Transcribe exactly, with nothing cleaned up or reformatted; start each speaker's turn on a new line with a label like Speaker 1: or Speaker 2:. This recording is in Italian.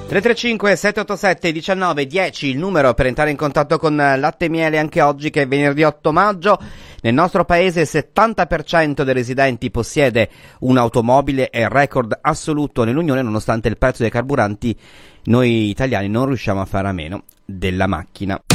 Speaker 1: tre tre cinque sette otto sette uno nove uno zero il numero per entrare in contatto con Latte e Miele anche oggi che è venerdì otto maggio. Nel nostro paese il settanta per cento dei residenti possiede un'automobile, è il record assoluto nell'Unione, nonostante il prezzo dei carburanti noi italiani non riusciamo a fare a meno della macchina.